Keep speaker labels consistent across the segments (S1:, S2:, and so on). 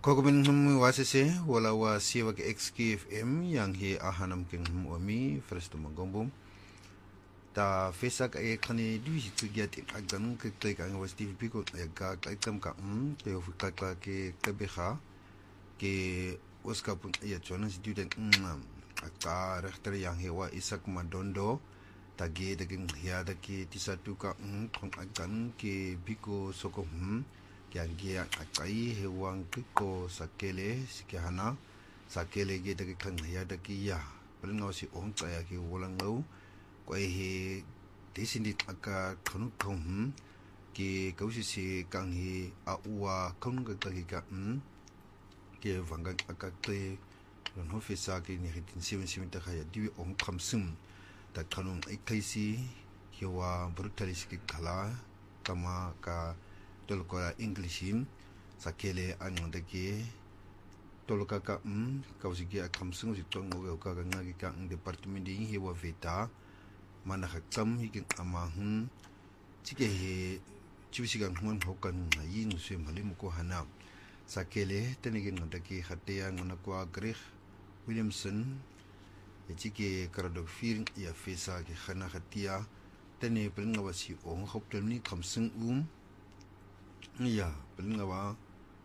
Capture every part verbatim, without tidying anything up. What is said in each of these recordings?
S1: Kokomin hum wasese wala wa siwa ke X K F M yang he ahanam king hum omi fresto mangombum ta fesak ay kani du hitu giat agdan ke klik ang was T V Pico ya ga kaitam ka um te of ka ka ke kebeha ke oska pun ya chona student um aka rechter yang he wa Isak Madondo tagi daging hiya dagi tisatu ka um kong agdan ke Pico soko hum yang dia akai hewang kiko sakele sikihana sakele ge dagi kang ya dagi ya pelngau si ong kaya ki wolang ngau ko he desindi aka khanu khum ki kausi si kang hi a uwa khung ga dagi ka um ke vangang aka te ron hofisa ki ni hitin seven seven ta khaya diwi ong khamsum ta khanung ikaisi hiwa brutalis ki khala kama ka tolkola Englishim sakele anondake tolka ka um kausigi akamsung sitong ngo ka ngagi ka ng department di hewa veta mana hakam hikin amahun chike he chibisigan hon hokan yin se malim ko hana sakele tenigin ngondake hatea ngona kwa greg Williamson chike karadok firing ya fesa ke khana hatia tene pelnga wasi ong hoptel ni kamsung um ya pelnga wa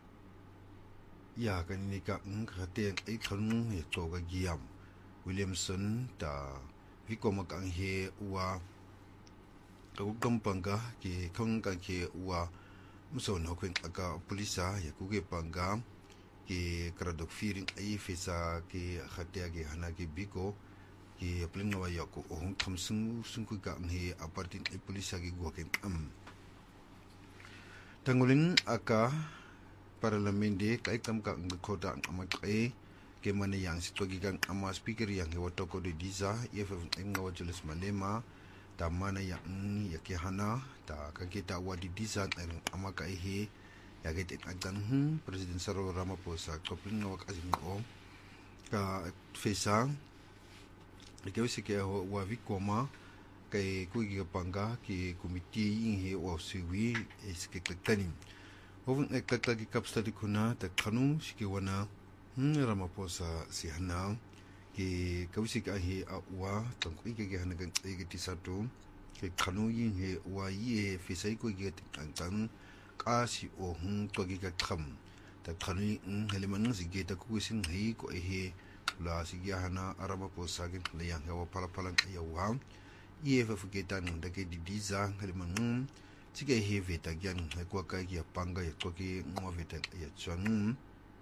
S1: ya kan ni ka ng khate ai khanu he toga giam Williamson ta viko makang he wa ko kampanga ke khong ka ke wa muson hokwen aka polisa ya ku ge panga ke kradok firing ai fesa ke khate ge hana ke biko ke pelnga wa ya ko ong thamsung sungku ka he apartin ai polisa ge go ken am Tangulin aka parlamende kai kam ka ngkota amak e ke mane yang sitogi kan ama speaker yang he watoko de diza if ngawa Julius Malema ta mana yang ya ke hana ta kan kita wadi diza amaka e he ya ke agan hm president Cyril Ramaphosa kopling ngawa azim o ka fesa ke wisi ke wa vikoma kay kuigi panga ki komiti he wa siwi eske klektanin ovun eklatagi kapstadi kuna ta khanu shiki wana Ramaphosa si hana ki kawisi ka he awa tangkui ke hana kan ege tisatu ke khanu yin he wa ye fisai ko ge tang ka si o hun to gi ka kham ta khanu in heleman si ge ta ku sin he ko he la si ge hana Ramaphosa ge le yang wa pala pala ya wa ye fa fuketa nda ke didiza ngaliman chike he veta gyan kwa ka ya panga ya toki ngo veta ya chang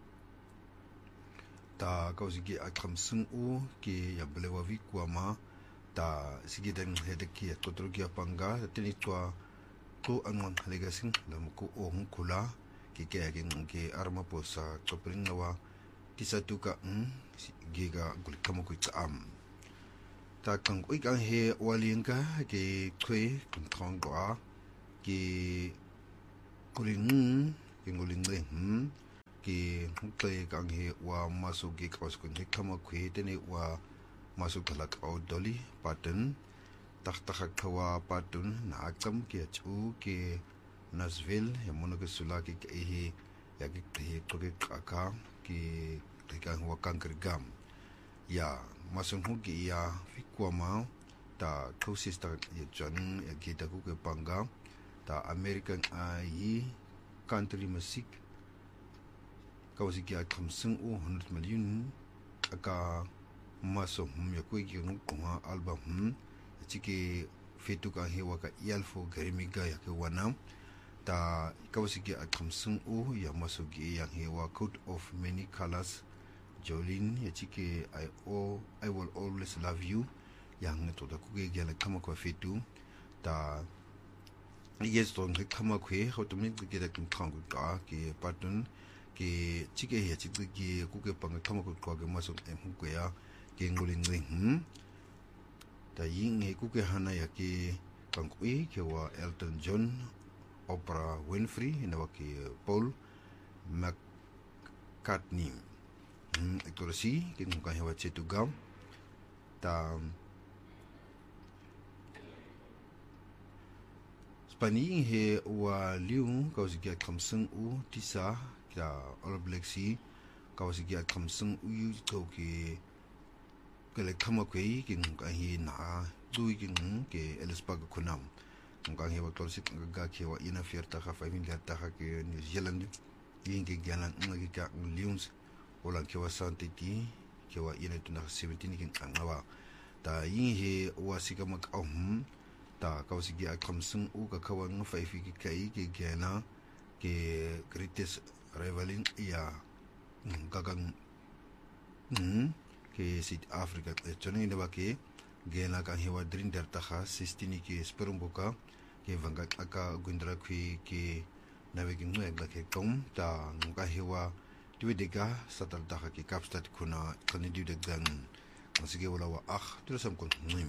S1: ta ka usigi akhamsung u ke ya blewa vi kwama ta sige dan he de ke totro ya panga teni twa ko angon legasing lam ko ong kula ke ke ya ke Ramaphosa chopring nawa tisatu ka giga gulikamo ku am ta kang ui kang he walien ka ke kwe kang kong kwa ke kuling ke nguling ling ke kwe kang he wa masuk ke kawas kun he kama kwe tene wa masuk talak au doli pattern tak tak kawa pattern na akam ke chu ke Nashville ya mono ke sula ke he ya ke he ke kaka ke kang wa kang kergam ya masung hugi ya fikwama ta kausis ta ya jan ya kita ku ke panga ta American ai country music kausi ya kamsung u one hundred million aka masung ya ku ki ngoma album chiki fetu ka hewa ka yalfo garimiga ya ke wana ta kausi ya kamsung u ya masugi yang hewa coat of many colors Jolene ya chike I oh I will always love you yang to da kuge gela kama kwa fetu ta yes to nge kama kwe ho to mi ge da kin kang ka ke patun ke chike ya chike ge kuge pang kama kwa ge maso em hu ya ke ngulin ngin hm ta yin he kuge hana ya ke kang kwe ke wa Elton John Oprah Winfrey na wa ke Paul McCartney ektorasi kin ka hewa chetu gam ta Spani he wa liu ka usigi kamsung u tisa ta All Blacks ka wasigi at kamsung uyu to ki kele kama kwei ki ka hi na dui ki ke Ellisburg kunam ka hi wa tolsi ga ki wa ina fierta ka fa min ta ka ki New Zealand yin ki galan ngi ka Lions ola ki wa santi ki ki wa ina tuna seventeen ki ngawa ta yin he wasika mak ahum ta ka wasigi at kamsung u ka ka wa fa fi ki kai ki gana ke greatest rivaling ya gagang hmm ke South Africa chone inde ba ke gena ka hewa drin der taha sixteen ke sperumboka ke vanga aka gundra khui ke naviging no egla ke tom ta nga hewa tuidega satal taha ke Kapstad kuna kani du de gan asige wala wa ach tu sam kon nim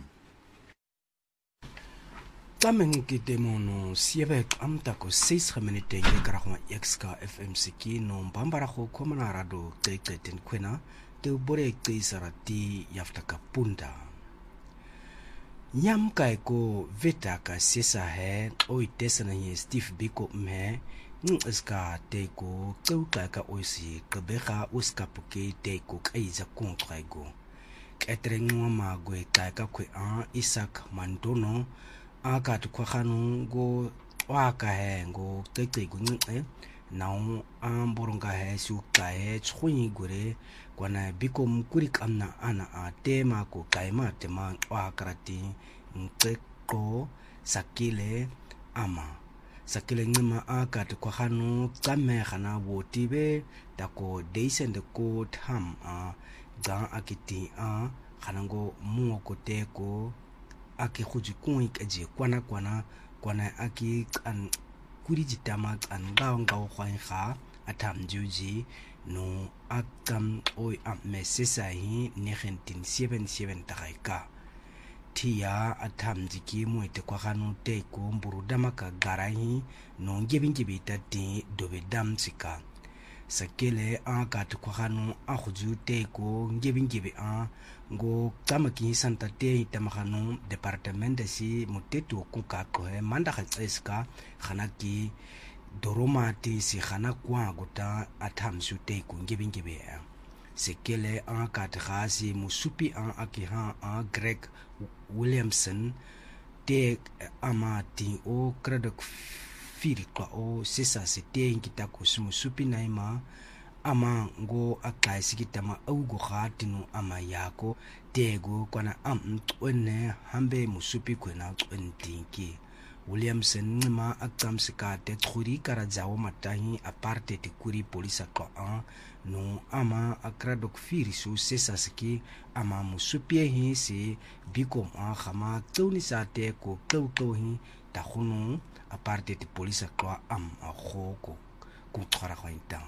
S2: Tameng ki demono siebek amta ko six minute ke karahwa X K F M C ki no bambara ko komana rado tete ten kwena te bore te sarati yafta kapunda nyam kai ko veta ka sesa he oi tesana ye Steve Biko me ngiska te ko teu ka ka oisi kabeka uskapuke te ko kaiza kontraigo ketrengo ma go ka ka kwe a Isaac Mandono aka tu kwa khanu go waka he go tete go nge now amboronga he su ka he chuni gore kwana Biko mkuri kamna ana a tema ko kaima tema wakarati ngeko sakile ama sakile ngima aka tu kwa khanu kame khana wotibe tako deisende ko tham a ga akiti a khanango muo ko teko aki khuji kuin kaje kwana kwana kwana aki an kuri jitama an gaw gaw khwain kha atam juji no akam oi am mesesa hi nineteen seventy-seven takaika tia atam jiki muete kwa khanu te ko mburu damaka garahi no ngebin gebita ti dobe damsika sakele aka to kwa khanu a khuju te ko ngebin gebe a go tamaki santa te tamakhanu departement si mutetu ku ka ko he manda khatseska khanaki doromati si khana kwa gota atham su te ku ngibin gibe sekele an ka khasi musupi an akiha a Greg Williamson te amati o kredok fil kwa o sesa se te ngita ku musupi naima ama ngo akai sikitama augo khatinu ama yako tego kwana am twene hambe musupi kwena twentinki Williamson ngima akamsika te khuri karajawo matahi aparte te kuri polisa ko a no ama akradok firisu sesa siki ama musupi hi se Biko a khama tuni sa te ko kau hi ta khunu aparte te polisa ko am a khoko ku tsara khointa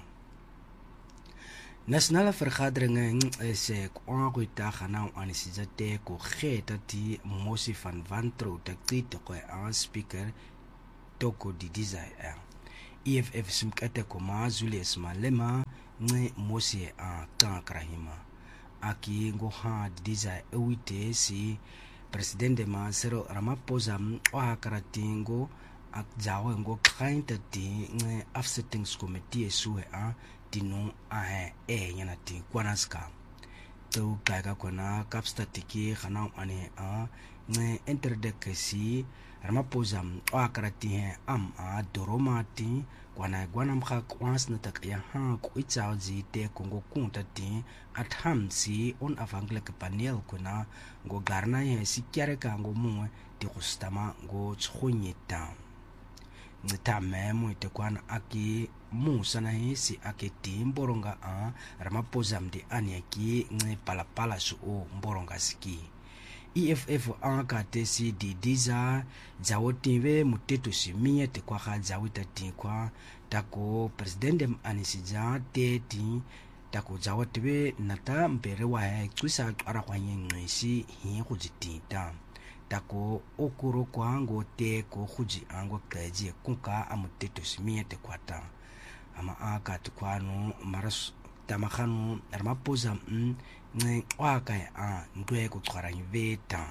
S2: Nasionale vergadering is kwa go ta gana aan sejate ko geta ti Mosi van Wantro te krite ko aan speaker toko di desire E F F simkate ko mazules malema nge Mosi a kankrahima aki go ha di desire ewite si presidente ma Cyril Ramaphosa wa karatingo ak jawo ngo kainta ti nge afsettingscommittee suhe a tino ahe e yana ti kwanaska to kaga kwana Kapstad tiki khana ane a nge interdekesi Ramaphosa akrati he am a doromati kwana gwanam kha kwans na tak ya ha ku itsaji te kongo kunta ti athamsi on avangle ke panel kuna go garna ye sikyare ka ngo mu ti kustama go tshonyeta ngitame mu te kwana aki musa na hisi aketi mboronga a Ramaphosa mdi anyaki nge palapala su o mboronga ski E F F anka tesi di diza jawotive muteto simiye te kwa kha jawita ti kwa tako president anisija teti tako jawotive nata mpere wa he kwisa ara kwa ngisi hi kujitita tako okuro kwa ngo te ko khuji ango kaji kunka amuteto simiye te kwata ama aka tukwano maras tamakhanu Ramaphosa nge waka a ndwe ku tsara yiveta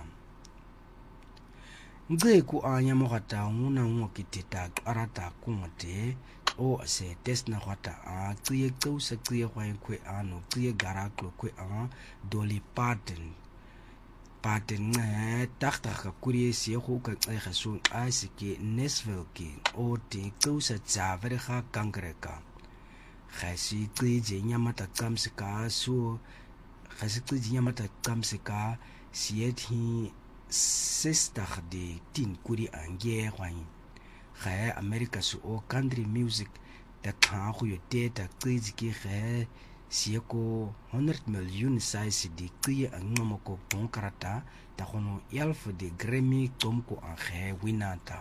S2: ngwe ku anya mogata nguna ngokitita arata kungote o se test na wata a qiye qau sa qiye hwai kwe a no qiye gara klo kwe a Dolly Parton Parton ne takta ka kurie se go ka qega so a se ke Nashville ke o te qau sa tsavere ga kangreka ga si qiye nyamata tsamsika so ga si qiye nyamata tsamsika sieti sister de tin kuri ange hwai ga America so o country music ta kha go yo te ta qizi ki ge sieko one hundred million size di qiye angmo ko bonkarata ta gono elf de Grammy tomko an ge winata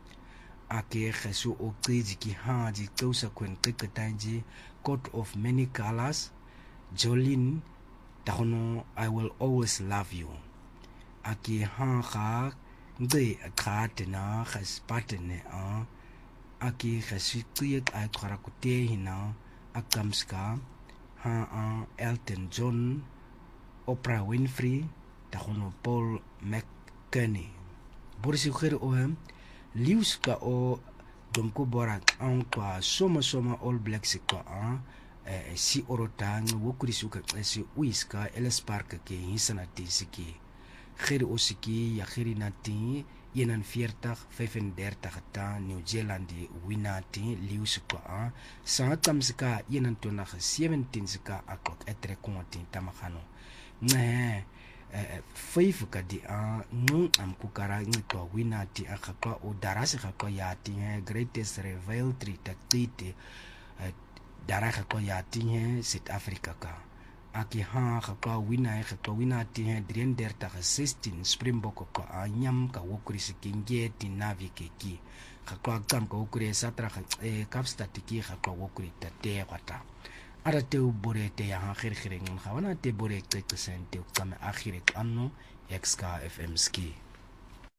S2: ake gesu o qizi ki ha di tsosa kwen qeqetanji Coat of Many Colors Jolene ta gono I Will Always Love You ake ha ga nde akhatena khasipatene a aki khasiqiyat ay qarakute hina akamska ha a Elton John Oprah Winfrey takhono Paul McCartney borisi khir o hem liuska o domko borak an kwa soma soma All Blacks ka a si orotang wokurisuka si uiska Ellis Park ke hisana tisiki khiri osiki ya khiri nati yenan veertig vyfendertig ta New Zealand winati liusika a sa tamsika yenan tona seventeen sika akok etre konti tamagano ne five ka di a nung am kukara ngito winati akakwa o darasi kakwa yati greatest reveal tri takiti daraka kwa yati South Africa ka aki ha kakwa wina kakwa wina ti he driender ta sixteen Springbok ka anyam ka wokuri sikinge ti navi keki kakwa kam ka wokuri satra ka e kapsta tiki kakwa wokuri ta te kwata ara te bore te ya ha khir khir ngun khawana te bore te te sente ukame akhire anno X K F M ski